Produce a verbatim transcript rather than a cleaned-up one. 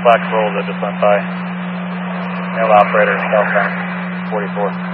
black roll that just went by. Male operator, southbound, forty-four.